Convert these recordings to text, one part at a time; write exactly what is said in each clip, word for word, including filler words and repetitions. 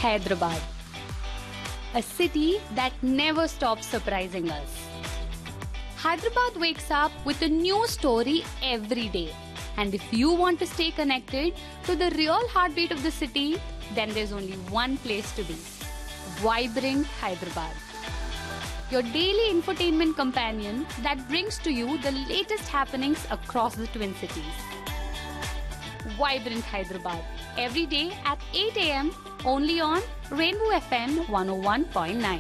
Hyderabad, a city that never stops surprising us. Hyderabad wakes up with a new story every day. And if you want to stay connected to the real heartbeat of the city, then there's only one place to be. Vibrant Hyderabad. Your daily infotainment companion that brings to you the latest happenings across the Twin Cities. Vibrant Hyderabad. Every day at eight a m only on Rainbow F M one oh one point nine.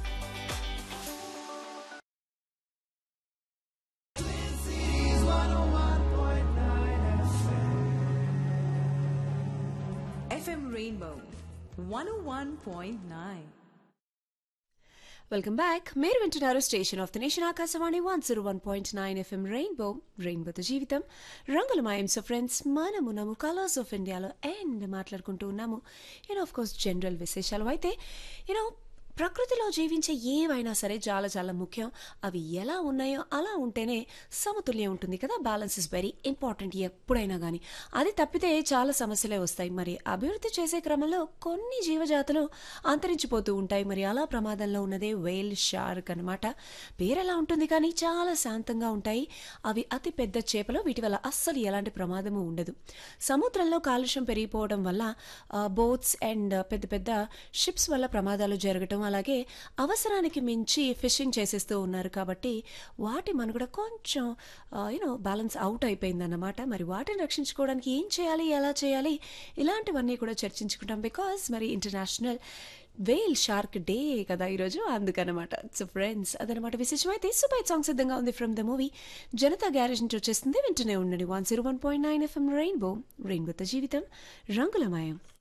F M Rainbow one oh one point nine. Welcome back. మీరు వింటున్నారు station of the nation Akashvani one zero one point nine FM rainbow రెయిన్బోతో జీవితం రంగుల మాయం. So friends, మనమున్నాము colours of ఇండియాలో and మాట్లాడుకుంటూ ఉన్నాము you know of course general విశేషాలు. అయితే యూనో ప్రకృతిలో జీవించే ఏవైనా సరే చాలా చాలా ముఖ్యం. అవి ఎలా ఉన్నాయో అలా ఉంటేనే సమతుల్యం ఉంటుంది కదా. బ్యాలెన్స్ ఇస్ వెరీ ఇంపార్టెంట్ ఎప్పుడైనా కానీ. అది తప్పితే చాలా సమస్యలే వస్తాయి. మరి అభివృద్ధి చేసే క్రమంలో కొన్ని జీవజాతులు అంతరించిపోతూ ఉంటాయి. మరి అలా ప్రమాదంలో ఉన్నదే వేల్ షార్క్ అనమాట. పేరు ఎలా ఉంటుంది కానీ చాలా శాంతంగా ఉంటాయి. అవి అతి పెద్ద చేపలు. వీటి వల్ల అస్సలు ఎలాంటి ప్రమాదము ఉండదు. సముద్రంలో కాలుష్యం పెరిగిపోవడం వల్ల బోట్స్ అండ్ పెద్ద పెద్ద షిప్స్ వల్ల ప్రమాదాలు జరగటం, అలాగే అవసరానికి మించి ఫిషింగ్ చేసేస్తూ ఉన్నారు. కాబట్టి వాటి మనుగడ కొంచెం యూనో బ్యాలెన్స్ అవుట్ అయిపోయిందన్నమాట. మరి వాటిని రక్షించుకోవడానికి ఏం చేయాలి, ఎలా చేయాలి, ఇలాంటివన్నీ కూడా చర్చించుకుంటాం. బికాజ్ మరి ఇంటర్నేషనల్ వేల్ షార్క్ డే కదా ఈరోజు, అందుకనమాట. సో ఫ్రెండ్స్, అదనమాట విశేషం. అయితే సూపర్ సాంగ్ సిద్ధంగా ఉంది from the movie Janata garage నుంచి వచ్చేస్తుంది. వింటూనే ఉండండి one zero one point nine FM rainbow రెయిన్బోతో జీవితం రంగులమయం.